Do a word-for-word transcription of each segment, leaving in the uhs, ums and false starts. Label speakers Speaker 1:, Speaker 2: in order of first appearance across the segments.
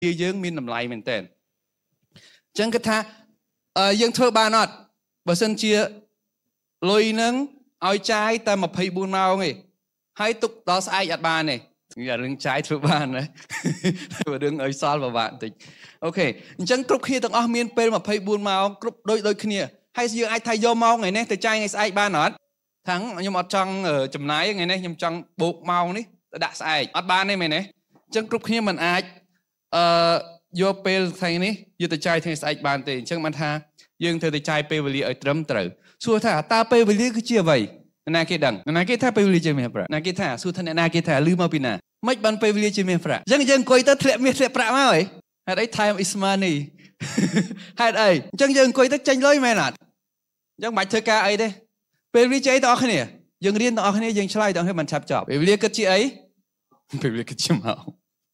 Speaker 1: ជាយើងមានតម្លៃមែនតើអញ្ចឹងគាត់ថាយើងធ្វើបានអត់បើសិនជាលុយហ្នឹងឲ្យចាយតែម្ភៃបួនម៉ោងទេហើយទុកដល់ស្អែកអត់បានទេរឿងចាយធ្វើបានណារឿងឲ្យសល់ពិបាកបន្តិចអូខេអញ្ចឹងគ្រប់គ្នាទាំងអស់មានពេលម្ភៃបួនម៉ោងគ្រប់ដូចដូចគ្នាហើយយើងអាចថាយកម៉ោងថ្ងៃនេះទៅចាយថ្ងៃស្អែកបានអត់ថាំងខ្ញុំអត់ចង់ចំណាយថ្ងៃនេះខ្ញុំចង់បូកម៉ោងនេះទៅដាក់ស្អែកអត់បានទេមែនទេអញ្ចឹងគ្រប់គ្នាមិនអាចអឺយកពេលថ្ងៃនេះយកទៅចាយថ្ងៃស្អែកបានទេអញ្ចឹងបានថាយើងត្រូវទៅចាយពេលវេលាឲ្យត្រឹមត្រូវសួរថាតើពេលវេលាគឺជាអ្វីណាគេដឹងណាគេថាពេលវេលាជាមាសប្រាក់ណាគេថាសួរថាអ្នកណាគេថាឮមកពីណាមិនបានពេលវេលាជាមាសប្រាក់អញ្ចឹងយើងអង្គុយទៅធ្លាក់មាសធ្លាក់ប្រាក់មកហីហេតុអី time is money ហេតុអីអញ្ចឹងយើងអង្គុយទៅចេញលុយមែនអត់អញ្ចឹងមិនបាច់ធ្វើការអីទេពេលវេលាជាអីទាំងអស់គ្នាយើងរៀនទាំងអស់គ្នាយើងឆ្លើយទាំងអស់គ្នាមិនឆាប់ចប់ពេលវេលាគិតជាអីពេលវេលាគិតជាមក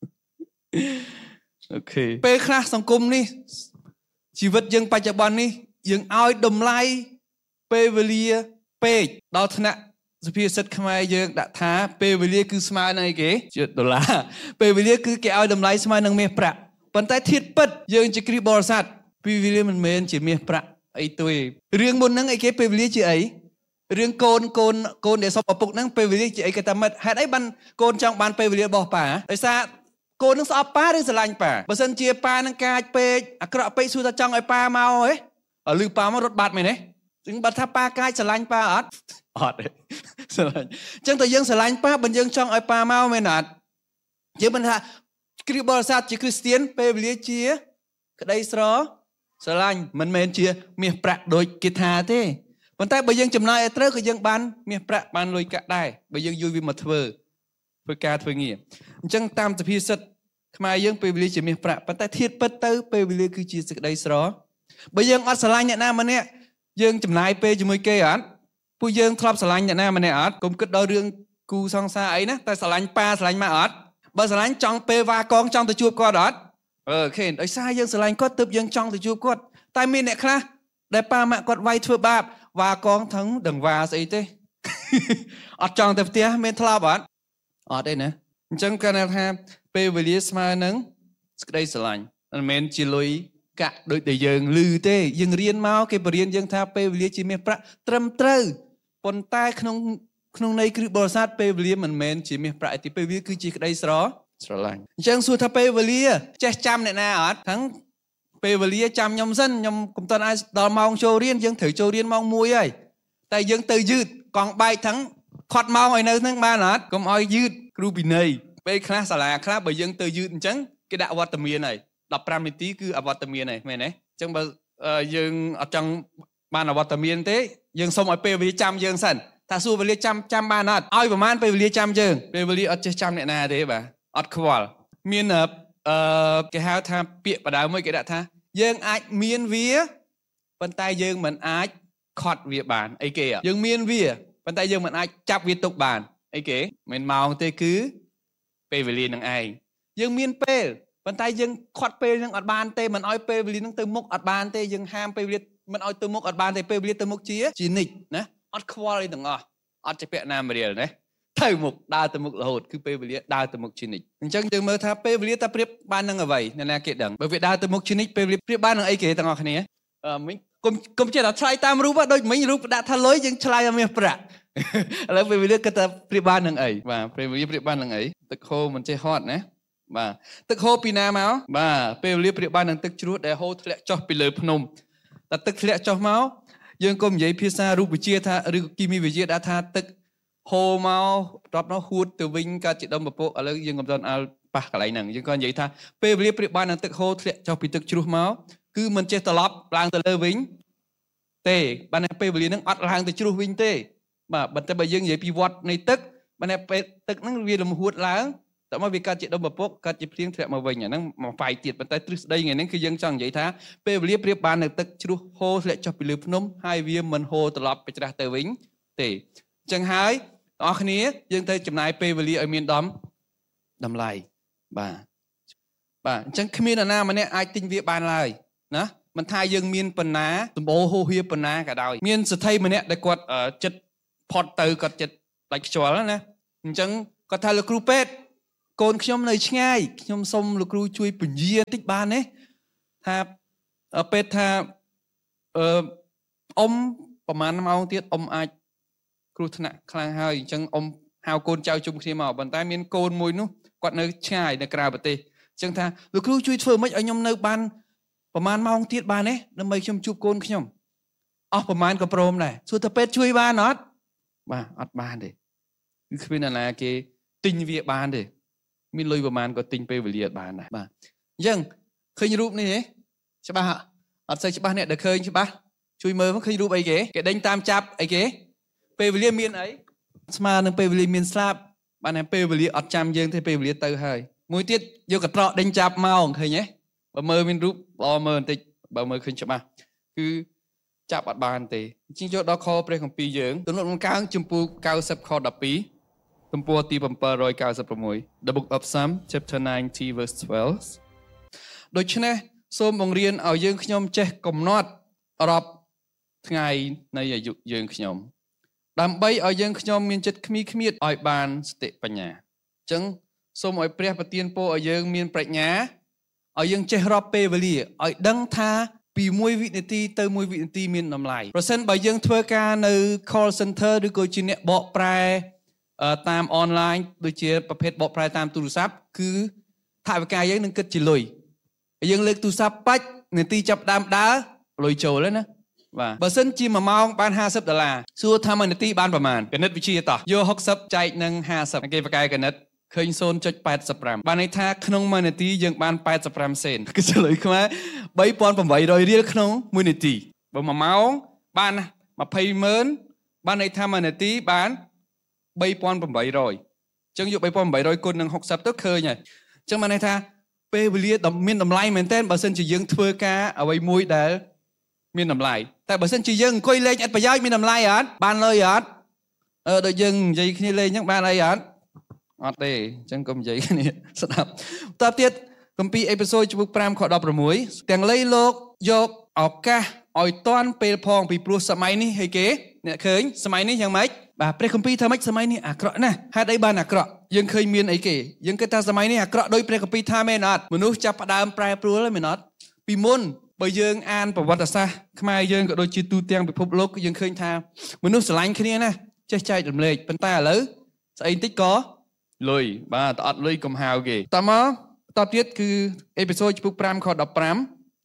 Speaker 1: អូខេពេលខ្លះសង្គមនេះជីវិតយើងបច្ចុប្បន្ននេះយើងឲ្យតម្លៃពេលវេលាពេកដល់ថ្នាក់សុភាសិតខ្មែរយើងដាក់ថាពេលវេលាគឺស្មើនឹងអីគេជាដុល្លារពេលវេលាគឺគេឲ្យតម្លៃស្មើនឹងមាសប្រាក់ប៉ុន្តែធៀបពិតយើងជាគ្រីស្ទបរិស័ទពេលវេលាមិនមែនជាមាសប្រាក់អីទេរឿងមុនហ្នឹងអីគេពេលវេលាជាអីរឿងកូនកូនកូនដែលសុំឪពុកហ្នឹងពេលវេលាជាអីគេតាមមិត្តហេតុអីបានកូនចង់បានពេលវេលារបស់ប៉ាដោយសារកូននឹងស្អប់ប៉ាឬស្រឡាញ់ប៉ាបើសិនជាប៉ានឹងកាចពេកអាក្រក់ពេកសួរថាចង់ឲ្យប៉ាមកហ៎ឮប៉ាមករត់បាត់មែនទេចឹងបើថាប៉ាកាចស្រឡាញ់ប៉ាអត់អត់ទេស្រឡាញ់ចឹងតែយើងស្រឡាញ់ប៉ាបើយើងចង់ឲ្យប៉ាមកមែនអត់យើងមិនថាគ្រីស្ទបរិស័ទជាគ្រីស្ទៀនពេលវេលាជាក្តីស្រស្រឡាញ់មិនមែនជាមាសប្រាក់ដូចគេថាទេប៉ុន្តែបើយើងចំណាយឲ្យត្រូវក៏យើងបានមាសប្រាក់បានលុយកាក់ដែរបើយើងយល់វាមកធ្វើធ្វើការធ្វើងារអញ្ចឹងតាមសុភាសិតខ្មែរយើងពេលវេលាជាមាសប្រាក់ប៉ុន្តែធៀបពិតទៅពេលវេលាគឺជាសេចក្តីស្របើយើងអត់ស្រឡាញ់អ្នកណាម្នាក់យើងចំណាយពេលជាមួយគេអត់ពួកយើងធ្លាប់ស្រឡាញ់អ្នកណាម្នាក់អត់កុំគិតដល់រឿងគូសង្សារអីណាតែស្រឡាញ់ប៉ាស្រឡាញ់ម៉ាក់អត់បើស្រឡាញ់ចង់ពេលវ៉ាកងចង់ទៅជួបគាត់អត់អូខេដោយសារយើងស្រឡាញ់គាត់ទើបយើងចង់ទៅជួបគាត់តែមានអ្នកខ្លះដែលប៉ាម៉ាក់គាត់វាយធ្វើបាបវ៉ាកងថឹងដឹងវ៉ាស្អីទេអត់ចង់ទៅផ្ទះមានធ្លាប់អត់អត់ទេណាអញ្ចឹងគាត់ថាពេលវេលាស្មើនឹងសេចក្តីស្រឡាញ់មិនមែនជាលុយកាក់ដូចតែយើងឮទេយើងរៀនមកគេបរៀនយើងថាពេលវេលាជាមាសប្រាក់ត្រឹមត្រូវប៉ុន្តែក្នុងក្នុងន័យគ្រិស្តបរិស័ទពេលវេលាមិនមែនជាមាសប្រាក់ទេពេលវេលាគឺជាក្តីស្រស្រឡាញ់អញ្ចឹងសួរថាពេលវេលាចេះចាំអ្នកណាអត់ទាំងពេលវេលាចាំខ្ញុំសិនខ្ញុំកុំតាន់អាចដល់ម៉ោងចូលរៀនយើងត្រូវចូលរៀនម៉ោងមួយហើយតែយើងទៅយឺតកង់បែកទាំងខាត់ម៉ោងឲ្យនៅហ្នឹងបានអត់កុំឲ្យយឺតគ្រូពិន័យពេលខ្លះសាលាខ្លះបើយើងទៅយឺតអញ្ចឹងគេដាក់វត្តមានហើយដប់ប្រាំនាទីគឺអវត្តមានហើយមែនទេអញ្ចឹងបើយើងអត់ចង់បានអវត្តមានទេយើងសុំឲ្យពេលវេលាចាំយើងសិនថាសួរវេលាចាំចាំបានអត់ឲ្យប្រហែលពេលវេលាចាំយើងពេលវេលាអត់ចេះចាំអ្នកណាទេបាទអត់ខ្វល់មានអឺគេហៅថាពាក្យបដៅមួយគេដាក់ថាយើងអាចមានវាប៉ុន្តែយើងមិនអាចខត់វាបានអីគេយើងមានវាប៉ុន្តែយើងមិនអាចចាប់វាទុកបានអីគេមិនម៉ោងទេគឺពេលវេលានឹងឯងយើងមានពេលប៉ុន្តែយើងខាត់ពេលនឹងអត់បានទេមិនឲ្យពេលវេលានឹងទៅមុខអត់បានទេយើងហាមពេលវេលាមិនឲ្យទៅមុខអត់បានទេពេលវេលាទៅមុខជាជានិច្ចណាអត់ខ្វល់អីទាំងអស់អត់ចេះពាក់ណាមរៀលណាទៅមុខដើរទៅមុខរហូតគឺពេលវេលាដើរទៅមុខជានិច្ចអញ្ចឹងយើងមើលថាពេលវេលាតែប្រៀបបាននឹងអ្វីអ្នកណាគេដឹងបើវាដើរទៅមុខជានិច្ចពេលវេលាប្រៀបបាននឹងអីគេទាំងអស់គ្នាអឺមិញគុំគុំចេះតែឆ្លើយតាមរូបដូចមិញរូបដាក់ថាលុយយើងឆ្លើយឲ្យមាសប្រាក់ឥឡូវពេលវេលាគិតថាប្រៀបបាននឹងអីបាទពេលវេលាប្រៀបបាននឹងអីទឹកហូរមិនចេះហត់ណាបាទទឹកហូរពីណាមកបាទពេលវេលាប្រៀបបាននឹងទឹកជ្រោះដែលហូរធ្លាក់ចុះពីលើភ្នំតែទឹកធ្លាក់ចុះមកយើងកុំនិយាយភាសារូបវិទ្យាថាឬគីមីវិទ្យាដាក់ថាទឹកហូរមកដប់នោះហួតទៅវិញកើតជាដុំពពកឥឡូវយើងកំពុងអល់ប៉ះកន្លែងហ្នឹងយើងក៏និយាយថាពេលវេលាប្រៀបបាននឹងទឹកហូរធ្លាក់ចុះពីទឹកជ្រោះមកគឺមិនចេះត្រឡប់ឡើងទៅលើវិញទេបានតែពេលវេលាហ្នឹងអត់ឡើងទៅជ្រោះវិញទេបាទបើតែបើយើងនិយាយពីវត្តនៃទឹកបានតែពេលទឹកហ្នឹងវាលំហួតឡើងតែមកវាកើតជាដុំពពកកើតជាភ្លៀងធ្លាក់មកវិញអាហ្នឹងមកផ្សាយទៀតប៉ុន្តែទ្រឹស្ដីថ្ងៃហ្នឹងគឺយើងចង់និយាយថាពេលវេលាប្រៀបបាននៅទឹកជ្រោះហូរធ្លាក់ចុះពីលើភ្នំហើយវាមិនហូរត្រឡប់ទៅច្រាស់ទៅវិញទេអញ្ចឹងហើយបងប្អូនគ្នាយើងត្រូវចំណាយពេលវេលាឲ្យមានដំតម្លៃបាទបាទអញ្ចឹងគ្មាននរណាម្នាក់អាចទិញវាបានឡើយណាមិនថាយើងមានបណ្ណាសម្បូរហូរហៀបណ្ណាក៏ដោយមានសិទ្ធិម្នាក់ដែលគាត់ចិត្តផុតទៅគាត់ចិត្តដាច់ខ្យល់ណាអញ្ចឹងគាត់ថាលោកគ្រូពេទ្យកូនខ្ញុំនៅឆ្ងាយខ្ញុំសូមលោកគ្រូជួយពន្យាតិចបានទេថាពេលថាអឺអ៊ំប្រហែលម៉ោងទៀតអ៊ំអាចគ្រោះថ្នាក់ខ្លាំងហើយអញ្ចឹងអ៊ំហៅកូនចៅជុំគ្នាមកប៉ុន្តែមានកូនមួយនោះគាត់នៅឆ្ងាយនៅក្រៅប្រទេសអញ្ចឹងថាលោកគ្រូជួយធ្វើម៉េចឲ្យខ្ញុំនៅបានប្រហែលម៉ោងទៀតបានទេដើម្បីខ្ញុំជួបកូនខ្ញុំអស់ប្រហែលក៏ព្រមដែរសួរទៅពេទ្យជួយបានអត់បាទអត់បានទេគឺគ្មានអ្នកណាគេទិញវាបានទេមានលុយប្រហែលក៏ទិញពេលវេលាអត់បានដែរបាទអញ្ចឹងឃើញរូបនេះទេច្បាស់អត់សូវច្បាស់អ្នកដែលឃើញច្បាស់ជួយមើលមកឃើញរូបអីគេគេដេញតាមចាប់អីគេពេលវេលាមានអីស្មើនឹងពេលវេលាមានស្លាប់បានតែពេលវេលាអត់ចាំយើងទេពេលវេលាទៅហើយមួយទៀតយកកត្រកដេញចាប់មកឃើញទេបើមើលមានរូបល្អមើលបន្តិចបើមើលឃើញច្បាស់គឺចាប់អត់បានទេអញ្ចឹងយកដល់ខព្រះគម្ពីរយើងទំនុកដំកើងជំពូកកៅសិបខដប់ពីរទំព័រទីbảy trăm chín mươi sáu The Book of Psalm chapter ninety verse twelve ដូច្នេះសូមបង្រៀនឲ្យយើងខ្ញុំចេះកំណត់រាប់ថ្ងៃនៃអាយុយើងខ្ញុំដើម្បីឲ្យយើងខ្ញុំមានចិត្តខ្មីខ្មៀតឲ្យបានសតិបញ្ញាអញ្ចឹងសូមឲ្យព្រះប្រទានពរឲ្យយើងមានប្រាជ្ញាឲ្យយើងចេះរាប់ពេលវេលាឲ្យដឹងថាពីមួយវិនាទីទៅមួយវិនាទីមានតម្លៃប្រសិនបើយើងធ្វើការនៅ call center ឬក៏ជាអ្នកបកប្រែតាម online ដូចជាប្រភេទបកប្រែតាមទូរស័ព្ទគឺថវិកាយើងនឹងគិតជាលុយយើងលើកទូរស័ព្ទបាច់នាទីចាប់ដើមដើរលុយចូលហើយណាបាទបើសិនជាមួយម៉ោងបានห้าสิบដុល្លារសួរថាមួយនាទីបានប្រមាណគណិតវិទ្យាតោះយកหกสิบចែកនឹងห้าสิบគេប្រកែកគណិតឃើញ ศูนย์จุดแปดสิบห้า បានន័យថាក្នុងមួយនាទីយើងបានแปดสิบห้าសេនគឺឆ្លើយខ្មែរ三千八百រៀលក្នុងមួយនាទីបើមួយម៉ោងបានยี่สิบម៉ឺនបានន័យថាមួយនាទីបាន三千八百អញ្ចឹងយក三千八百គុណនឹងหกสิบទៅឃើញហើយអញ្ចឹងបានន័យថាពេលវេលាមានតម្លៃមែនទែនបើសិនជាយើងធ្វើការអ្វីមួយដែលមានតម្លៃតែបើសិនជាយើងអង្គុយលេងឥតប្រយោជន៍មានតម្លៃអត់បានលុយអត់អឺដូចយើងនិយាយគ្នាលេងអញ្ចឹងបានអីអត់អត់ទេអញ្ចឹងកុំនិយាយគ្នាស្ដាប់តទៅទៀតគម្ពីរអេពីសូតជំពូកfiveខដប់ប្រាំមួយទាំងលៃលោកយកឱកាសឲ្យតាន់ពេលផងពីព្រោះសម័យនេះហើយគេអ្នកឃើញសម័យនេះយ៉ាងម៉េចបាទព្រះគម្ពីរថាម៉េចសម័យនេះអាក្រក់ណាស់ហេតុអីបានអាក្រក់យើងឃើញមានអីគេយើងគិតថាសម័យនេះអាក្រក់ដោយព្រះគម្ពីរថាមែនអត់មនុស្សចាប់ផ្ដើមប្រែប្រួលមែនអត់ពីមុនបើយើងអានប្រវត្តិសាស្ត្រខ្មែរយើងក៏ដូចជាទូទាំងពិភពលោកយើងឃើញថាមនុស្សស្រឡាញ់គ្នាណាចេះចែករំលែកប៉ុន្តែឥឡូវស្អីតិចក៏លុយបាទតែអត់លុយកុំហៅគេតមកតទៀតគឺអេពីសូតជំពូកfiveខដប់ប្រាំ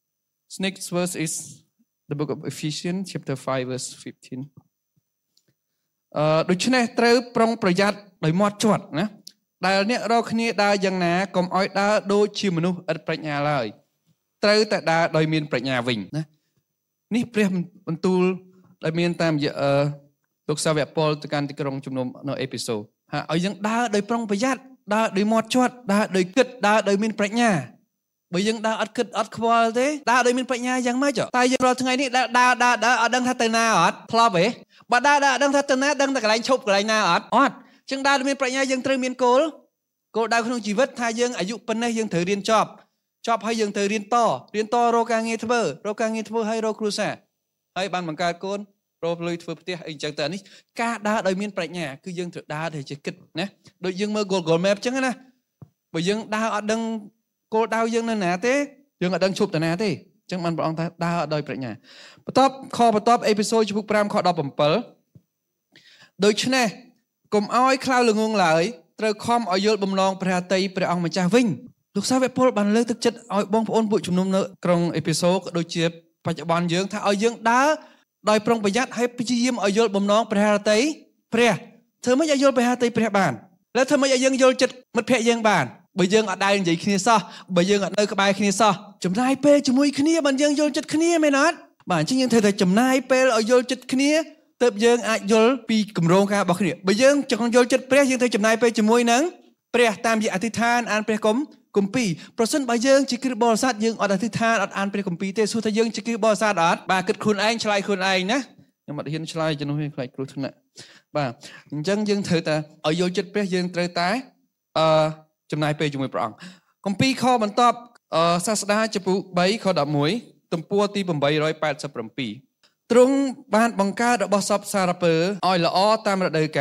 Speaker 1: Next verse is the book of Ephesians chapter five verse fifteen អឺដូច្នេះត្រូវប្រុងប្រយ័ត្នដោយមាត់ជាប់ណាដែលអ្នករកគ្នាដើរយ៉ាងណាកុំឲ្យដើរដូចជាមនុស្សឥតប្រាជ្ញាឡើយត្រូវតែដើរដោយមានប្រាជ្ញាវិញណានេះព្រះបន្ទូលដែលមានតាមរយៈលោកសាវកប៉ុលទៅកាន់ទីក្រុងជំនុំនៅអេពីសូហើយឲ្យយើងដើរដោយប្រុងប្រយ័ត្នដើរដោយមាត់ជាប់ដើរដោយគិតដើរដោយមានប្រាជ្ញាបើយើងដើរអត់គិតអត់ខ្វល់ទេដើរដោយមានប្រាជ្ញាយ៉ាងម៉េចតែយើងរាល់ថ្ងៃនេះដើរដើរដើរអត់ដឹងថាទៅណាអត់ធ្លាប់ទេបើដើរដើរអត់ដឹងថាទៅណាដឹងតែកន្លែងឈប់កន្លែងណាអត់អត់អញ្ចឹងដើរដោយមានប្រាជ្ញាយើងត្រូវមានគោលគោលដៅក្នុងជីវិតថាយើងអាយុប៉ុណ្ណេះយើងត្រូវរៀនចប់ចប់ហើយយើងត្រូវរៀនតរៀនតរកការងារធ្វើរកការងារធ្វើហើយរកគ្រួសារហើយបានបង្កើតកូនរកលុយធ្វើផ្ទះអីចឹងទៅនេះការដើរដោយមានប្រាជ្ញាគឺយើងត្រូវដើរដោយចេះគិតណាដូចយើងមើល Google Map ចឹងណាបើយើងដើរអត់ដឹងគោលដៅយើងនៅណាទេយើងអត់ដឹងឈប់ទៅណាទេអញ្ចឹងបានព្រះអង្គថាដើរដោយប្រាជ្ញាបន្ទាប់ខបន្ទាប់អេពីសូតជំពូកfiveខដប់sevenដូច្នេះកុំឲ្យខ្លៅល្ងងឡើយត្រូវខំឲ្យយល់បំណងព្រះហឫទ័យព្រះអង្គម្ចាស់វិញលោកសាវកពលបានលើកទឹកចិត្តឲ្យបងប្អូនពួកជំនុំនៅក្រុងអេពីសូក៏ដូចជាបច្ចុប្បន្នយើងថាឲ្យយើងដើរដោយប្រុងប្រយ័ត្នហើយព្យាយាមឲ្យយល់បំណងព្រះហឫទ័យព្រះធ្វើម៉េចឲ្យយល់ព្រះហឫទ័យព្រះបានแล้วធ្វើម៉េចឲ្យយើងយល់ចិត្តមិត្តភក្តិយើងបានបើយើងអត់ដែរនិយាយគ្នាសោះបើយើងអត់នៅក្បែរគ្នាសោះចំណាយពេលជាមួយគ្នាបានយើងយល់ចិត្តគ្នាមែនអត់បាទអញ្ចឹងយើងត្រូវតែចំណាយពេលឲ្យយល់ចិត្តគ្នាទើបយើងអាចយល់ពីគម្រោងការរបស់គ្នាបើយើងចង់យល់ចិត្តព្រះយើងត្រូវចំណាយពេលជាមួយនឹងព្រះតាមរយៈអធិដ្ឋានអានព្រះគម្ពីរប្រសិនបើយើងជាគ្រិស្តបរិស័ទយើងអត់អធិដ្ឋានអត់អានព្រះគម្ពីរទេសួរថាយើងជាគ្រិស្តបរិស័ទអត់បាទគិតខ្លួនឯងឆ្លើយខ្លួនឯងណាខ្ញុំអត់ហ៊ានឆ្លើយជំនួសខ្លាចគ្រោះថ្នាក់បាទអញ្ចឹងយើងត្រូវតែឲ្យយល់ចិត្តព្រះយើងត្រូវតែអឺចំណាយពេលជាមួយព្រះអង្គគម្ពីរខបន្ទាប់សាស្តាចំពោះthreeខelevenទំព័រទីeight eight sevenទ្រង់បានបង្កើតរបស់សពសារពើឲ្យល្អតាមរដូវកាល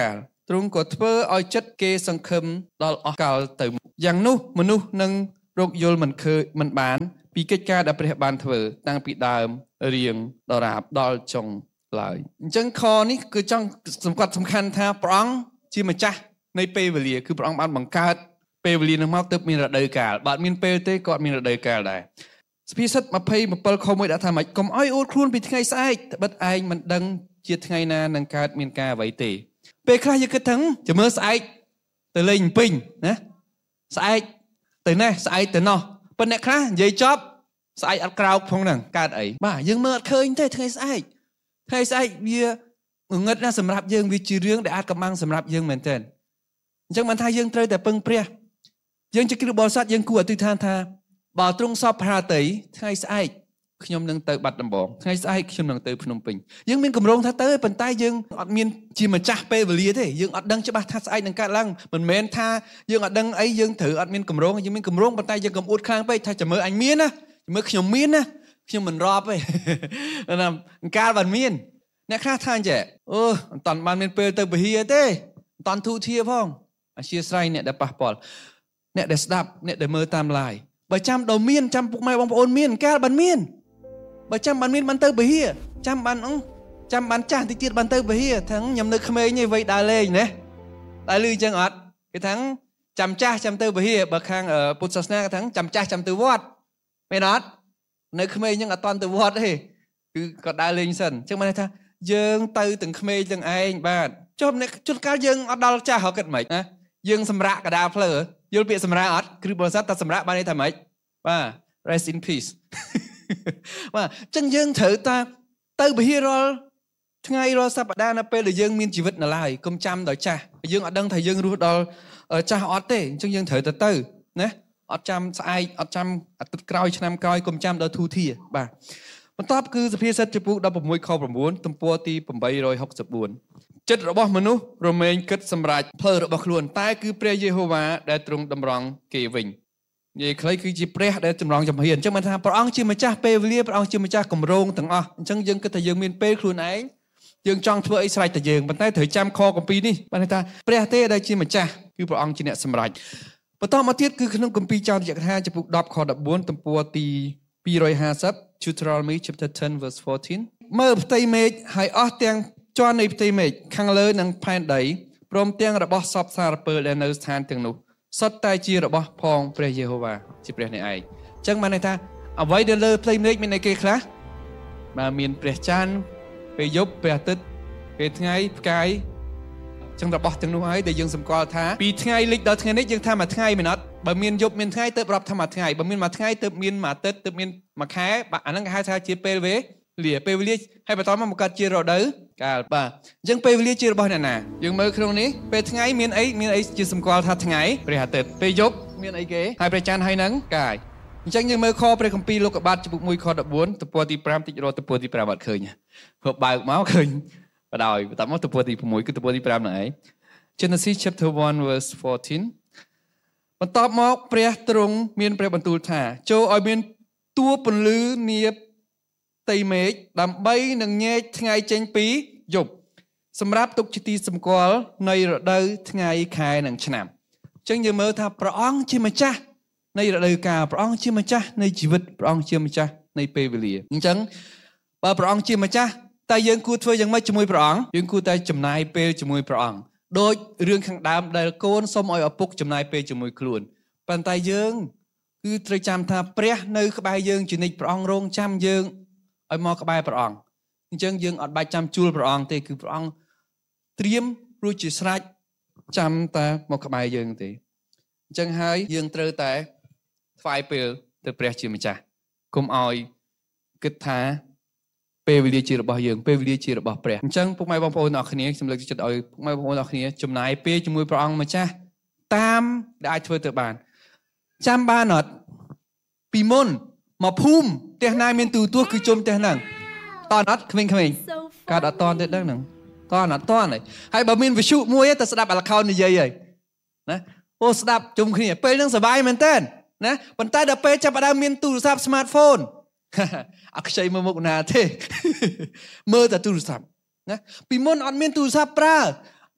Speaker 1: ទ្រង់ក៏ធ្វើឲ្យចិត្តគេសង្ឃឹមដល់អស់កលទៅយ៉ាងនោះមនុស្សនឹងរកយល់មិនឃើញមិនបានពីកិច្ចការដែលព្រះបានធ្វើតាំងពីដើមរៀងដរាបដល់ចុងឡើយអញ្ចឹងខនេះគឺចង់សំខាន់សំខាន់ថាព្រះអង្គជាម្ចាស់នៃពេលវេលាគឺព្រះអង្គបានបង្កើតពេលវេលានឹងមកទើបមានរដូវកាលបើអត់មានពេលទេក៏អត់មានរដូវកាលដែរសុភាសិតยี่สิบเจ็ดខមួយដាក់ថាម៉េចកុំឲ្យអួតខ្លួនពីថ្ងៃស្អែកត្បិតឯងមិនដឹងជាថ្ងៃណានឹងកើតមានការអ្វីទេពេលខ្លះយើងគិតថាចាំមើលស្អែកទៅលេងពេញណាស្អែកទៅនេះស្អែកទៅនោះប៉ុន្តែអ្នកខ្លះនិយាយចប់ស្អែកអត់ក្រោកផងហ្នឹងកើតអីបាទយើងមើលអត់ឃើញទេថ្ងៃស្អែកថ្ងៃស្អែកវាងឹតណាស់សម្រាប់យើងវាជារឿងដែលអាចកំបាំងសម្រាប់យើងមែនទែនអញ្ចឹងមិនថាយើងត្រូវតែពឹងព្រះយើងជាគ្រីស្ទបរិស័ទយើងគួរអធិដ្ឋានថាបើទ្រង់សពហាតីថ្ងៃស្អែកខ្ញុំនឹងទៅបាត់ដំបងថ្ងៃស្អែកខ្ញុំនឹងទៅភ្នំពេញយើងមានកម្រងថាទៅប៉ុន្តែយើងអត់មានជាម្ចាស់ពេលវេលាទេយើងអត់ដឹងច្បាស់ថាស្អែកនឹងកើតឡើងមិនមែនថាយើងអត់ដឹងអីយើងត្រូវអត់មានកម្រងយើងមានកម្រងប៉ុន្តែយើងកុំអួតខ្លាំងពេកថាចាំមើលអញមានណាចាំមើលខ្ញុំមានណាខ្ញុំមិនរាប់ទេណាកាលបានមានអ្នកខ្លះថាអញ្ចឹងអូអត់តាន់បានមានពេលទៅពហិយទេអត់តាន់ទូធាផងអធិស្ឋានអ្នកដែលប៉ះពាល់អ្នកដែលស្ដាប់អ្នកដែលមើលតាម live បើចាំដល់មានចាំពុកម៉ែបងប្អូនមានកាលបានមានបើចាំបានមានបានទៅពហិយចាំបានចាំបានចាស់តិចទៀតបានទៅពហិយថាខ្ញុំនៅក្មេងនេះវ័យដើរលេងណាតែលឺអញ្ចឹងអត់គេថាចាំចាស់ចាំទៅពហិយបើខាងពុទ្ធសាសនាគេថាចាំចាស់ចាំទៅវត្តមែនអត់នៅក្មេងហ្នឹងអត់តាន់ទៅវត្តទេគឺគាត់ដើរលេងសិនអញ្ចឹងបានថាយើងទៅទាំងក្មេងទាំងឯងបាទចុះជួនកាលយើងអត់ដល់ចាស់ហៅគិតមិនណាយើងសម្រាកកដាលផ្លូវយល់ពាក្យសម្រាកអត់គ្រូបរិស័ទតែសម្រាកបានន័យថាម៉េចបាទ rest in peace បាទអញ្ចឹងយើងត្រូវតែទៅពហិរាល់ថ្ងៃរាល់សប្តាហ៍នៅពេលដែលយើងមានជីវិតនៅឡើយកុំចាំដល់ចាស់យើងអត់ដឹងថាយើងរស់ដល់ចាស់អត់ទេអញ្ចឹងយើងត្រូវតែទៅណាអត់ចាំស្អែកអត់ចាំអាទិត្យក្រោយឆ្នាំក្រោយកុំចាំដល់ធូធាបាទបន្ទាប់គឺសុភាសិតចំពោះដប់ប្រាំsáuខ៩ទំព័រទីแปดร้อยหกสิบสี่ចិត្តរបស់មនុស្សរមែងគិតសម្រេចផ្លូវរបស់ខ្លួនតែគឺព្រះយេហូវ៉ាដែលទ្រង់តម្រង់គេវិញនិយាយខ្លីគឺជាព្រះដែលតម្រង់ចំហៀនអញ្ចឹងបានថាព្រះអង្គជាម្ចាស់ពេលវេលាព្រះអង្គជាម្ចាស់គម្រោងទាំងអស់អញ្ចឹងយើងគិតថាយើងមានពេលខ្លួនឯងយើងចង់ធ្វើអីស្រេចតែយើងប៉ុន្តែត្រូវចាំខគម្ពីរនេះបានថាព្រះទេដែលជាម្ចាស់គឺព្រះអង្គជាអ្នកសម្រេចបន្តមកទៀតគឺក្នុងគម្ពីរចោទយកថាចំពោះដប់ខ14ទំព័រទីtwo fifty Deuteronomy chapter ten verse fourteen មើលផ្ទៃមេឃហើយអស់ទាំងជាន់នៃផ្ទៃមេឃខាងលើនិងផែនដីព្រមទាំងរបស់សពសារពើដែលនៅស្ថានទាំងនោះសុទ្ធតែជារបស់ផងព្រះយេហូវ៉ាជាព្រះនេះឯងអញ្ចឹងបានន័យថាអ្វីដែលលើផ្ទៃមេឃមានអីគេខ្លះបាទមានព្រះច័ន្ទពេលយប់ព្រះអាទិត្យពេលថ្ងៃផ្កាយអញ្ចឹងរបស់ទាំងនោះហើយដែលយើងសម្គាល់ថាពីថ្ងៃលិចដល់ថ្ងៃនេះយើងថាមួយថ្ងៃមែនអត់បើមានយប់មានថ្ងៃទៅរាប់ថាមួយថ្ងៃបើមានមួយថ្ងៃទៅមានមួយអាទិត្យទៅមានមួយខែបាទអាហ្នឹងគេហៅថាជាពេលវេលាពេលវេលាហើយបន្តមកមកកើតជារដូវកាលបាទអញ្ចឹងពេលវេលាជារបស់អ្នកណាយើងមើលក្នុងនេះពេលថ្ងៃមានអីមានអីជាសម្គាល់ថាថ្ងៃព្រះអាទិត្យពេលយប់មានអីគេហើយព្រះច័ន្ទហើយនឹងកាយអញ្ចឹងយើងមើលខព្រះគម្ពីរលោកុបាទចំពុកoneខ14ទំព័រទីfiveតិចរកទំព័រទីfiveអត់ឃើញព្រោះបើកមកឃើញបដ ாய் បន្តមកទំព័រទីsixគឺទំព័រទីfiveហ្នឹងឯង Genesis chapter one verse fourteen បន្តមកព្រះទ្រង់មានព្រះបន្ទូលថាចូលឲ្យមានតួពន្លឺនាផ្ទៃមេឃដើម្បីនឹងញែកថ្ងៃចេញពីយប់សម្រាប់ទុកជាទីសម្គាល់នៃរដូវថ្ងៃខែនិងឆ្នាំអញ្ចឹងយើងមើលថាព្រះអង្គជាម្ចាស់នៃរដូវកាលព្រះអង្គជាម្ចាស់នៃជីវិតព្រះអង្គជាម្ចាស់នៃពេលវេលាអញ្ចឹងបើព្រះអង្គជាម្ចាស់តែយើងគួរធ្វើយ៉ាងម៉េចជាមួយព្រះអង្គយើងគួរតែចំណាយពេលជាមួយព្រះអង្គដូចរឿងខាងដើមដែលកូនសុំឲ្យឪពុកចំណាយពេលជាមួយខ្លួនប៉ុន្តែយើងគឺត្រូវចាំថាព្រះនៅក្បែរយើងជានិច្ចព្រះអង្គរងចាំយើងឲ្យមកក្បែរព្រះអង្គអញ្ចឹងយើងអត់បាច់ចាំជួលព្រះអង្គទេគឺព្រះអង្គត្រៀមរួចជាស្រេចចាំតែមកក្បែរយើងទេអញ្ចឹងហើយយើងត្រូវតែថ្វាយពេលទៅព្រះជាម្ចាស់កុំឲ្យគិតថាពេលវេលាជារបស់យើងពេលវេលាជារបស់ព្រះអញ្ចឹងពុកម៉ែបងប្អូនអ្នកគ្នាខ្ញុំលើកទឹកចិត្តឲ្យពុកម៉ែបងប្អូនអ្នកគ្នាចំណាយពេលជាមួយព្រះអង្គម្ចាស់តាមដែលអាចធ្វើទៅបានចាំបានអត់ពីមុនមកភូមិផ្ទះណាមានទូទួគឺជុំផ្ទះហ្នឹងតន់អត់ក្មេងៗកើតអត់តន់ទេដឹងហ្នឹងតន់អត់តន់ហើយហើយបើមានវិសុមួយទៅស្ដាប់អាលខោននិយាយហើយណាអូស្ដាប់ជុំគ្នាពេលហ្នឹងសប្បាយមែនតើណាប៉ុន្តែដល់ពេលចាប់ផ្ដើមមានទូរស័ព្ទ smartphone អត់ខ្ចីមើលមុខណាទេមើលតែទូរស័ព្ទណាពីមុនអត់មានទូរស័ព្ទប្រើ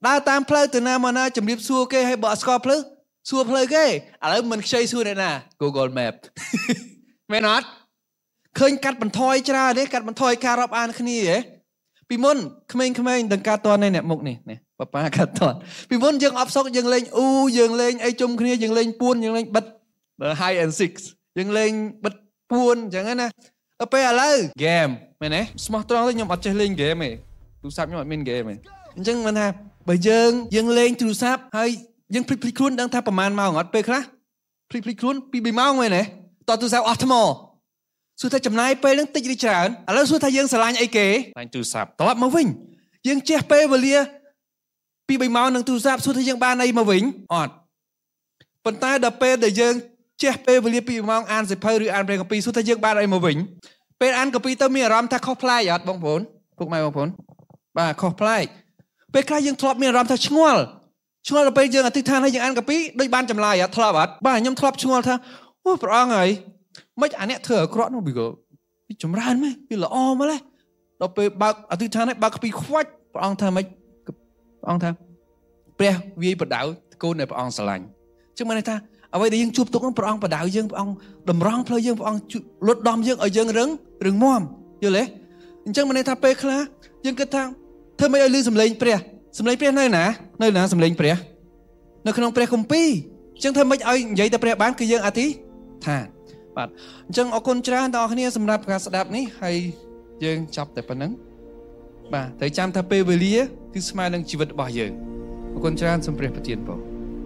Speaker 1: ដើរតាមផ្លូវទៅណាមកណាជំរាបសួរគេឲ្យបើអត់ស្គាល់ផ្លូវសួរផ្លូវគេឥឡូវមិនខ្ចីសួរអ្នកណា Google Map មែនអត់ឃើញកាត់បន្ថយច្រើនទេកាត់បន្ថយការរាប់អានគ្នាហ៎ពីមុនក្មេងៗដឹងការតននេះអ្នកមុខនេះនេះប៉ាប៉ាកាត់តនពីមុនយើងអបសុកយើងលេងអ៊ូយើងលេងអីជុំគ្នាយើងលេងពួនយើងលេងបិទ high and six យើងលេងបិទពួនអញ្ចឹងណាដល់ពេលឥឡូវ game មែនទេស្មោះត្រង់ទៅខ្ញុំអត់ចេះលេង game ទេទូរស័ព្ទខ្ញុំអត់មាន game ទេអញ្ចឹងមិនថាបើយើងយើងលេងទូរស័ព្ទហើយយើងភ្លេចភ្លេចខ្លួនដឹងថាប្រហែលម៉ោងអត់ពេលខ្លះភ្លេចភ្លេចខ្លួនពីរម៉ោងមែនទេតទូរស័ព្ទអស់ថ្មសួរថាចំណាយពេលហ្នឹងតិចឬច្រើនឥឡូវសួរថាយើងស្រឡាញ់អីគេស្រឡាញ់ទូរស័ព្ទត្រឡប់មកវិញយើងចេះពេលវេលាពីរម៉ោងនឹងទូរស័ព្ទសួរថាយើងបានអីមកវិញអត់ប៉ុន្តែដល់ពេលដែលយើងចេះពេលវេលាពីរម៉ោងអានសៀវភៅឬអានព្រះគម្ពីរសួរថាយើងបានអីមកវិញពេលអានគម្ពីរទៅមានអារម្មណ៍ថាខុសប្លែកអត់បងប្អូនពុកម៉ែបងប្អូនបាទខុសប្លែកពេលខ្លះយើងធ្លាប់មានអារម្មណ៍ថាឆ្ងល់ឆ្ងល់ដល់ពេលយើងអធិដ្ឋានឲ្យយើងអានគម្ពីរដូចបានចម្លើយអត់ធ្លាប់អត់បាទខ្ញុំធ្លាប់ឆ្ងល់ថាអូព្រះអង្គហើយមិនអានេះធ្វើអាក្រក់នោះវាវាចម្រើនមែនវាល្អមកទេដល់ពេលបើកអធិដ្ឋានឲ្យបើកគម្ពីរខ្វាច់ព្រះអង្គថាម៉េចព្រះអង្គថាព្រះវាយបដៅកូនដែលព្រះអង្គស្រឡាញ់ចឹងមានន័យថាអ្វីដែលយើងជួបទុកនោះព្រះអង្គបដៅយើងព្រះអង្គតម្រង់ផ្លូវយើងព្រះអង្គលត់ដំយើងឲ្យយើងរឹងរឹងមាំយល់ទេអញ្ចឹងមានន័យថាពេលខ្លះយើងគិតថាធ្វើម៉េចឲ្យឮសំឡេងព្រះសំឡេងព្រះនៅណានៅណាសំឡេងព្រះនៅក្នុងព្រះគម្ពីរអញ្ចឹងធ្វើម៉េចឲ្យនិយាយតែព្រះបានគឺយើងអធិដ្ឋានបាទអញ្ចឹងអរគុណច្រើនដល់អ្នកគ្នាសម្រាប់ការស្ដាប់នេះហើយយើងចប់តែប៉ុណ្្នឹងបាទត្រូវចាំថាពេលវេលាគឺស្មើនឹងជីវិតរបស់យើងអរគុណច្រើនសូមព្រះប្រទានពរ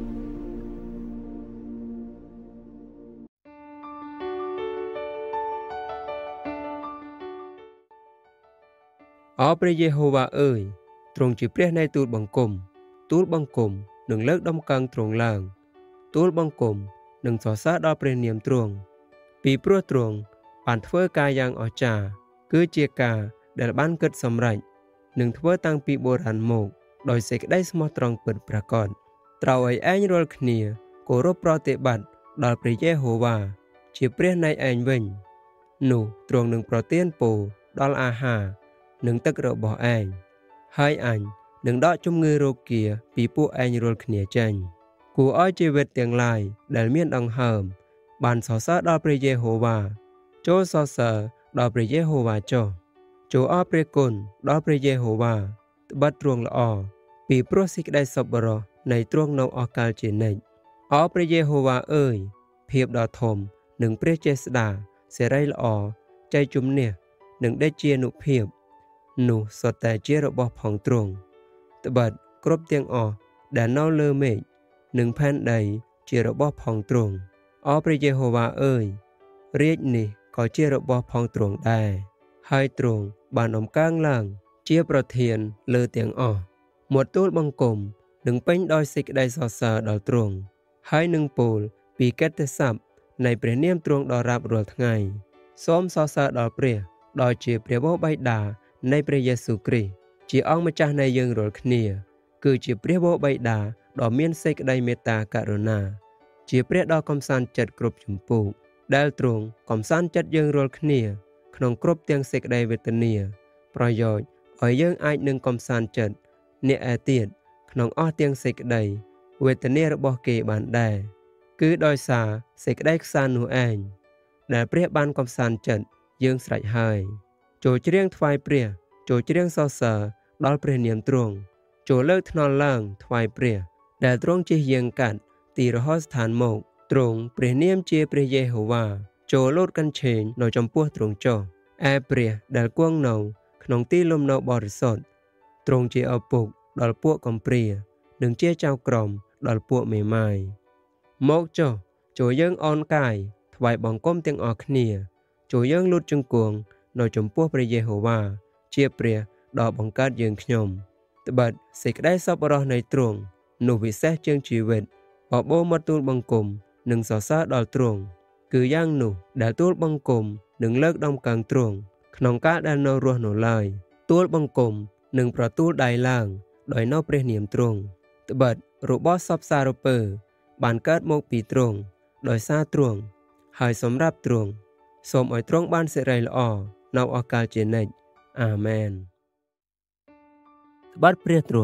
Speaker 2: អោព្រះយេហូវ៉ាអើយទ្រង់ជាព្រះនៃទូលបង្គំទូលបង្គំនឹងលើកដំកើងទ្រង់ឡើងទូលបង្គំនឹងសរសើរដល់ព្រះនាមទ្រង់ពីព្រោះទ្រង់បានធ្វើការយ៉ាងអស្ចារ្យគឺជាការដែលបានគិតសម្រេចនឹងធ្វើតាំងពីបុរាណមកដោយសេចក្តីស្មោះត្រង់ពិតប្រាកដត្រូវឲ្យឯងរាល់គ្នាគោរពប្រតិបត្តិដល់ព្រះយេហូវ៉ាជាព្រះនៃឯងវិញនោះទ្រង់នឹងប្រទានពរដល់អាហារនិងទឹករបស់ឯងហើយអញនឹងដកជំងឺរោគាពីពួកឯងរាល់គ្នាចេញគួរឲ្យជីវិតទាំងឡាយដែលមានដង្ហើមបានសរសើរដល់ព្រះយេហូវ៉ាចូលសរសើរដល់ព្រះយេហូវ៉ាចុះចូលអរព្រះគុណដល់ព្រះយេហូវ៉ាត្បិតទ្រង់ល្អពីព្រោះសេចក្តីសប្បុរសនៃទ្រង់នៅអស់កលជានិច្ចអរព្រះយេហូវ៉ាអើយភាពដ៏ធំនិងព្រះចេស្តាសេរីល្អចៃជំនះនិងដេចជានុភាពនោះសុទ្ធតែជារបស់ផងទ្រង់ត្បិតគ្រប់ទាំងអស់ដែលនៅលើមេឃនិងផែនដីជារបស់ផងទ្រង់អរព្រះយេហូវ៉ាអើយរាជនេះក៏ជារបស់ផងទ្រង់ដែរហើយទ្រង់បានអំកើងឡើងជាប្រធានលើទាំងអស់មាត់ទូលបង្គំនឹងពេញដោយសេចក្តីសរសើរដល់ទ្រង់ហើយនឹងពោលពីកិត្តិសព្ទនៃព្រះនាមទ្រង់ដល់រាប់រាល់ថ្ងៃសូមសរសើរដល់ព្រះដោយជាព្រះបិតានៃព្រះយេស៊ូវគ្រីស្ទជាអង្គម្ចាស់នៃយើងរាល់គ្នាគឺជាព្រះបិតាដ៏មានសេចក្តីមេត្តាករុណាជាព្រះដ៏កំសាន្តចិត្តគ្រប់ចម្ពោះដែលទ្រង់កំសាន្តចិត្តយើងរាល់គ្នាក្នុងគ្រប់ទាំងសេចក្តីវេទនាប្រយោជន៍ឲ្យយើងអាចនឹងកំសាន្តចិត្តអ្នកឯទៀតក្នុងអស់ទាំងសេចក្តីវេទនារបស់គេបានដែរគឺដោយសារសេចក្តីខ្សាន្តនោះឯងដែលព្រះបានកំសាន្តចិត្តយើងស្រេចហើយចូលច្រៀងថ្វាយព្រះចូលច្រៀងសរសើរដល់ព្រះនាមទ្រង់ចូលលើកថ្នល់ឡើងថ្វាយព្រះដែលទ្រង់ជិះយាងកាត់ទីរហោស្ថានមកទ្រង់ព្រះនាមជាព្រះយេហូវ៉ាចូលលោតកញ្ឆេងនៅចំពោះទ្រង់ចុះឯព្រះដែលគង់នៅក្នុងទីលំនៅបរិសុទ្ធទ្រង់ជាឪពុកដល់ពួកកំព្រានិងជាចៅក្រមដល់ពួកមេម៉ាយមកចុះចូលយើងអោនកាយថ្វាយបង្គំទាំងអស់គ្នាចូលយើងលូតជង្គង់នៅចំពោះព្រះយេហូវ៉ាជាព្រះដ៏បង្កើតយើងខ្ញុំត្បិតសេចក្តីសប្បុរសនៃទ្រង់នោះវិសេសជាងជីវិតបបោមកទូលបង្គំនិងសរសើរដល់ទ្រង់គឺយ៉ាងនោះដែលទូលបង្គំនឹងលើកដំកើងទ្រង់ក្នុងការដែលនៅរស់នៅឡើយទូលបង្គំនឹងប្រទូលដៃឡើងដោយនៅព្រះនាមទ្រង់ត្បិតរបស់សពសារពើបានកើតមកពីទ្រង់ដោយសារទ្រង់ហើយសម្រាប់ទ្រង់សូមឲ្យទ្រង់បានសិរីល្អនៅអស់កលជានិច្ចអាមែនត្បិតព្រះទ្រង់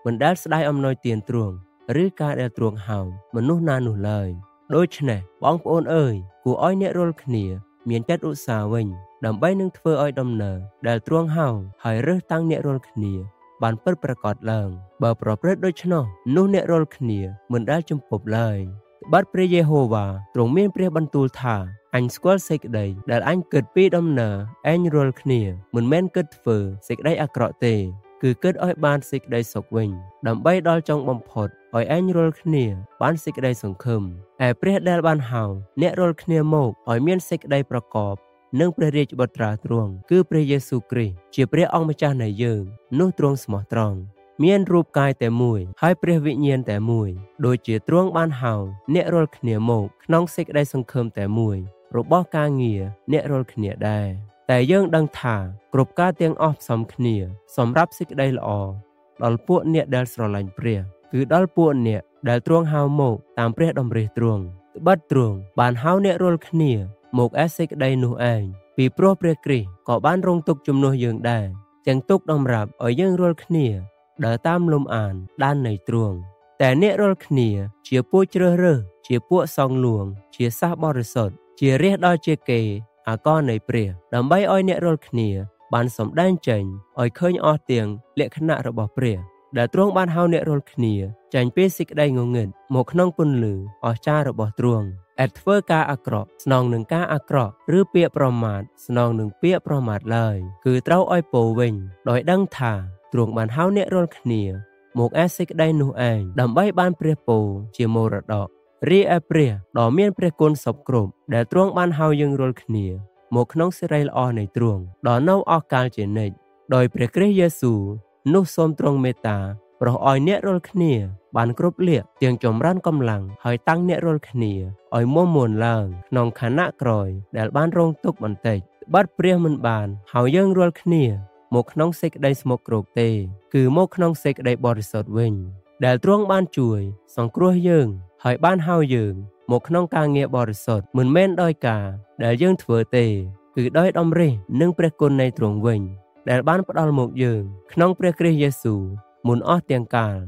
Speaker 2: មិនដែលស្ដាយអំណោយទានទ្រង់ឬការដែលទ្រង់ហៅមនុស្សណានោះឡើយដូច្នេះបងប្អូនអើយគួរឲ្យអ្នករាល់គ្នាមានចិត្តឧស្សាហ៍វិញដើម្បីនឹងធ្វើឲ្យដំណើរដែលទ្រង់ហៅហើយរើសតាំងអ្នករាល់គ្នាបានពិតប្រាកដឡើងបើប្រព្រឹត្តដូច្នោះនោះអ្នករាល់គ្នាមិនដែលជំពប់ឡើយបាត់ព្រះយេហូវ៉ាទ្រង់មានព្រះបន្ទូលថាអញស្គាល់សេចក្តីដែលអញគិតពីដំណើរអញរាល់គ្នាមិនមែនគិតធ្វើសេចក្តីអាក្រក់ទេគឺគិតឲ្យបានសេចក្តីសុខវិញដើម្បីដល់ចុងបំផុតឲ្យអញរាល់គ្នាបានសេចក្តីសង្ឃឹមឯព្រះដែលបានហៅអ្នករាល់គ្នាមកឲ្យមានសេចក្តីប្រកបនឹងព្រះរាជបុត្រាទ្រង់គឺព្រះយេស៊ូវគ្រីស្ទជាព្រះអង្គម្ចាស់នៃយើងនោះទ្រង់ស្មោះត្រង់មានរូបកាយតែមួយហើយព្រះវិញ្ញាណតែមួយដូចជាទ្រង់បានហៅអ្នករាល់គ្នាមកក្នុងសេចក្តីសង្ឃឹមតែមួយរបស់ការងារអ្នករាល់គ្នាដែរតែយើងដឹងថាគ្រប់ការទាំងអស់ផ្សំគ្នាសម្រាប់សេចក្តីល្អដល់ពួកអ្នកដែលស្រឡាញ់ព្រះគឺដល់ពួកអ្នកដែលទ្រង់ហៅមកតាមព្រះតម្រិះទ្រង់ត្បិតទ្រង់បានហៅអ្នករាល់គ្នាមកឯសេចក្តីនោះឯងពីព្រោះព្រះគ្រីស្ទក៏បានរងទុក្ខជំនួសយើងដែរទាំងទុក្ខតម្រាប់ឲ្យយើងរាល់គ្នាដើរតាមលំអានដាននៃទ្រង់តែអ្នករាល់គ្នាជាពួកជ្រើសរើសជាពួកសងលួងជាសះបរិសុទ្ធជារាជដល់ជាគេអាករនៃព្រះដើម្បីឲ្យអ្នករាល់គ្នាបានសម្ដែងចេញឲ្យឃើញអស់ទាំងលក្ខណៈរបស់ព្រះដែលទ្រង់បានហៅអ្នករាល់គ្នាចេញពីសេចក្តីងងឹតមកក្នុងពន្លឺអស្ចារ្យរបស់ទ្រង់ឥតធ្វើការអាក្រក់ស្នងនឹងការអាក្រក់ឬពាក្យប្រមាថស្នងនឹងពាក្យប្រមាថឡើយគឺត្រូវឲ្យពោលវិញដោយដឹងថាទ្រង់បានហៅអ្នករាល់គ្នាមកឯសេចក្តីនោះឯងដើម្បីបានព្រះពរជាមរតករីឯព្រះដ៏មានព្រះគុណសពគ្រប់ដែលទ្រង់បានហៅយើងរាល់គ្នាមកក្នុងសេរីល្អនៃទ្រង់ដល់នៅអស់កាលជានិច្ចដោយព្រះគ្រីស្ទយេស៊ូវនោះសូមទ្រង់មេត្តាប្រោសឲ្យអ្នករាល់គ្នាបានគ្រប់លៀកទាំងចម្រើនកម្លាំងហើយតាំងអ្នករាល់គ្នាឲ្យមុំមួនឡើងក្នុងខណៈក្រោយដែលបានរងទុក្ខបន្តិចបាត់ព្រះមិនបានហៅយើងរាល់គ្នាមកក្នុងសេចក្តីស្មុគគ្រោកទេគឺមកក្នុងសេចក្តីបរិសុទ្ធវិញដែលទ្រង់បានជួយសង្គ្រោះយើងហើយបានហៅយើងមកក្នុងការងារបរិសុទ្ធមិនមែនដោយការដែលយើងធ្វើទេគឺដោយតម្រិះនិងព្រះគុណនៃទ្រង់វិញដែលបានផ្ដល់មកយើងក្នុងព្រះគ្រីស្ទយេស៊ូវមុនអស់ទាំងកាល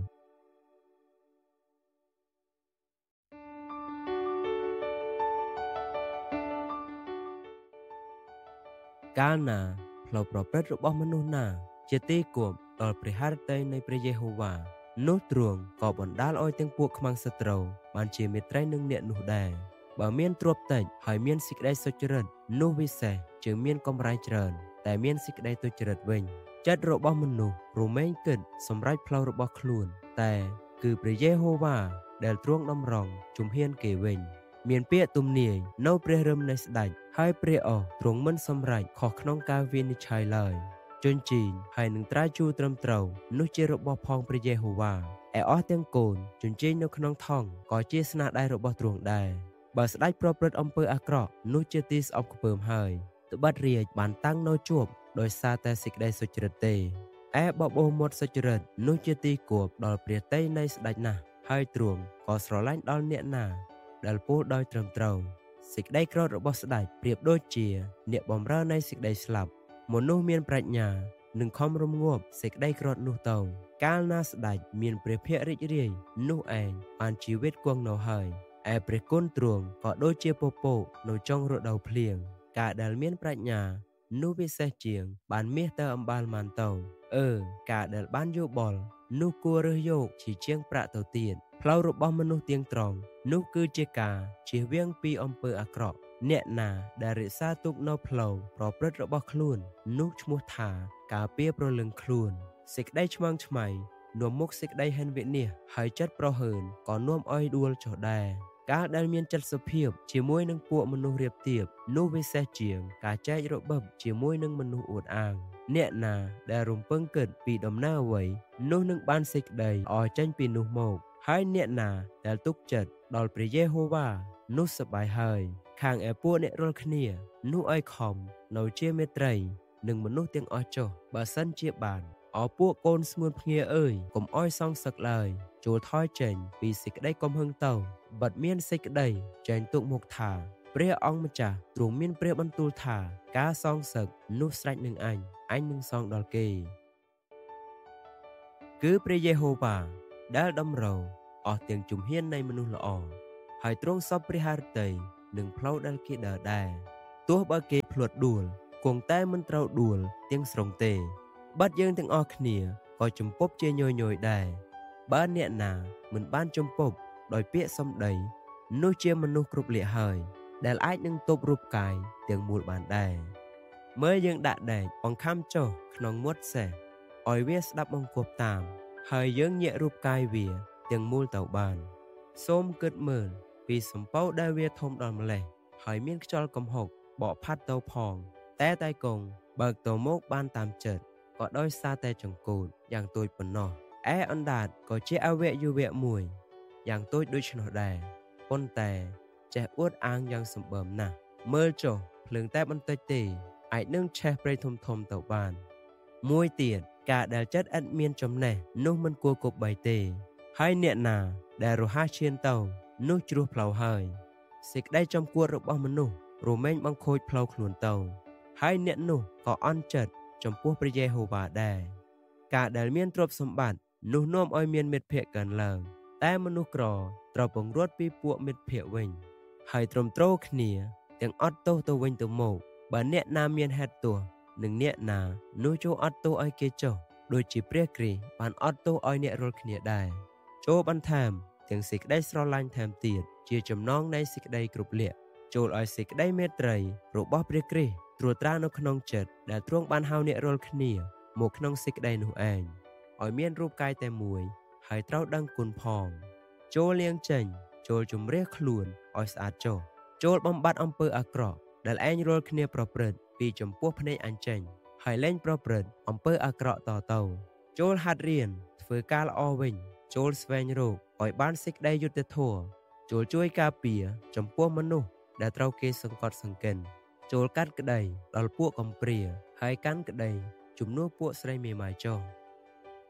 Speaker 2: កាលណាផ្លូវប្រព្រឹត្តរបស់មនុស្សណាជាទីគប់ដល់ព្រះハរតីនៃព្រះយេហូវ៉ានោះទ្រង់ក៏បណ្ដាលឲ្យទាំងពួកខ្មាំងសត្រូវបានជាមិត្តត្រីនឹងអ្នកនោះដែរបើមានទ្រព្យតិចហើយមានសេចក្តីសុចរិតនោះវិសេសជាងមានកម្រៃច្រើនតែមានសេចក្តីទុច្ចរិតវិញចិត្តរបស់មនុស្សរមែងគិតសម្រេចផ្លូវរបស់ខ្លួនតែគឺព្រះយេហូវ៉ាដែលទ្រង់តម្រង់ជំហានគេវិញមានពាក្យទំនាយនៅព្រះរឹមនៃស្ដេចហើយព្រះអស់ទ្រង់មិនសម្រេចខុសក្នុងការវិនិច្ឆ័យឡើយជញ្ជីងហើយនឹងត្រាយជូរត្រឹមត្រូវនោះជារបស់ផងព្រះយេហូវ៉ាឯអស់ទាំងកូនជញ្ជីងនៅក្នុងថង់ក៏ជាស្នាដៃរបស់ទ្រង់ដែរបើស្ដេចប្រព្រឹត្តអំពើអាក្រក់នោះជាទីស្អប់ខ្ពើមហើយត្បិតរាជបានតាំងនៅជួបដោយសារតែសេចក្តីសុចរិតទេឯបបោសមាត់សុចរិតនោះជាទីគប់ដល់ព្រះទ័យនៃស្ដេចណាស់ហើយទ្រង់ក៏ស្រឡាញ់ដល់អ្នកណាដែលពោលដោយត្រឹមត្រូវសេចក្តីក្រោធរបស់ស្ដេចប្រៀបដូចជាអ្នកបម្រើនៃសេចក្តីស្លាប់មនុស្សមានប្រាជ្ញានឹងខំរំងាប់សេចក្តីក្រោធនោះទៅកាលណាស្ដេចមានព្រះភ័ក្ត្ររីករាយនោះឯងបានជីវិតគង់នៅហើយឯព្រះគុណទ្រង់ក៏ដូចជាពពកនៅចុងរដូវភ្លៀងការដែលមានប្រាជ្ញានោះពិសេសជាងបានមាសទៅអំបាលម៉ានទៅអឺការដែលបានយោបល់នោះគួររើសយកជាជាងប្រាក់ទៅទៀតផ្លូវរបស់មនុស្សទៀងត្រង់នោះគឺជាការជៀសវាងពីអំពើអាក្រក់អ្នកណាដែលរក្សាទុកនៅផ្លូវប្រព្រឹត្តរបស់ខ្លួននោះឈ្មោះថាការពារប្រលឹងខ្លួនសេចក្តីឆ្មើងឆ្មៃនាំមុខសេចក្តីហិនវិនាសហើយចិត្តប្រហើនក៏នាំឲ្យដួលចុះដែរការដែលមានចិត្តសុភាពជាមួយនឹងពួកមនុស្សរៀបទៀបនោះវិសេសជាងការចែករបបជាមួយនឹងមនុស្សអួតអាងអ្នកណាដែលរំពឹងគិតពីដំណើរអ្វីនោះនឹងបានសេចក្តីអស់ចេញពីនោះមកហើយអ្នកណាដែលទុកចិត្តដល់ព្រះយេហូវ៉ានោះសប្បាយហើយខាងឯពួកអ្នករាល់គ្នានោះឲ្យខំនៅជាមេត្រីនឹងមនុស្សទាំងអស់ចុះបើសិនជាបានអរពួកកូនស្ងួនភ្ងាអើយកុំអោយសងសឹកឡើយចូលថយចេញពីសេចក្តីកំហឹងទៅបាត់មានសេចក្តីចែងទុកមកថាព្រះអង្គម្ចាស់ទ្រង់មានព្រះបន្ទូលថាការសងសឹកនោះស្រេចនឹងអញអញនឹងសងដល់គេគឺព្រះយេហូវ៉ាដែលតម្រូវអស់ទាំងជំហាននៃមនុស្សល្អហើយទ្រង់សពព្រះハរតីនឹងផ្លូវដែលគេដើរដែរទោះបើគេភ្លាត់ដួលគង់តែមិនត្រូវដួលទាំងស្រុងទេបាត់យើងទាំងអស់គ្នាក៏ជំពប់ជាញយញយដែរបើអ្នកណាមិនបានជំពប់ដោយពាក្យសម្ដីនោះជាមនុស្សគ្រប់លៀកហើយដែលអាចនឹងទប់រូបកាយទាំងមូលបានដែរមើលយើងដាក់ដែកបង្ខំចុះក្នុងមាត់សេះឲ្យវាស្ដាប់បង្គាប់តាមហើយយើងញាក់រូបកាយវាទាំងមូលទៅបានសូមគិតមើលពីសម្ពោធដែលវាធំដល់ម្លេះហើយមានខ្យល់កំហុកបក់ផាត់ទៅផងតែតែគង់បើកទៅមកបានតាមចិត្តក៏ដោយសារតែចង្កូតយ៉ាងតូចប៉ុណ្ណោះឯអណ្ដាតក៏ជាអវយវៈមួយយ៉ាងតូចដូច្នោះដែរប៉ុន្តែចេះអួតអាងយ៉ាងសម្បើមណាស់មើលចុះភ្លើងតែបន្តិចទេអាចនឹងឆេះព្រៃធំធំទៅបានមួយទៀតការដែលចិត្តឥតមានចំណេះនោះមិនគួរគប់បីទេហើយអ្នកណាដែលរហ័សឈានទៅនោះជ្រោះផ្លូវហើយសេចក្តីចំគួតរបស់មនុស្សរមែងបង្ខូចផ្លូវខ្លួនទៅហើយអ្នកនោះក៏អន់ចិត្តចំពោះព្រះយេហូវ៉ាដែរការដែលមានទ្រព្យសម្បត្តិនោះនាំឲ្យមានមិត្តភក្តិកើនឡើងតែមនុស្សក្រត្រូវពង្រត់ពីពួកមិត្តភក្តិវិញហើយទ្រាំទ្រគ្នាទាំងអត់ទោសទៅវិញទៅមកបើអ្នកណាមានហេតុទោសនឹងអ្នកណានោះចូលអត់ទោសឲ្យគេចុះដូចជាព្រះគ្រីស្ទបានអត់ទោសឲ្យអ្នករាល់គ្នាដែរចូលបន្ថែមទាំងសេចក្តីស្រឡាញ់ថែមទៀតជាចំណងនៃសេចក្តីគ្រប់លក្ខចូលឲ្យសេចក្តីមេត្រីរបស់ព្រះគ្រីស្ទត្រួតត្រានៅក្នុងចិត្តដែលទ្រង់បានហៅអ្នករាល់គ្នាមកក្នុងសេចក្តីនោះឯងឲ្យមានរូបកាយតែមួយហើយត្រូវដឹងគុណផងចូលលាងចេញចូលជំរះខ្លួនឲ្យស្អាតចុះចូលបំបត្តិអំពើអាក្រក់ដែលឯងរាល់គ្នាប្រព្រឹត្តពីចំពោះភ្នែកអញចេញហើយលែងប្រព្រឹត្តអំពើអាក្រក់តទៅចូលហាត់រៀនធ្វើការល្អវិញចូលស្វែងរកឲ្យបានសេចក្តីយុត្តិធម៌ចូលជួយការពារចំពោះមនុស្សដែលត្រូវគេសង្កត់សង្កិនចូលកាត់ក្តីដល់ពួកកំព្រាហើយកាន់ក្តីជំនួសពួកស្រីមេម៉ាយចុះ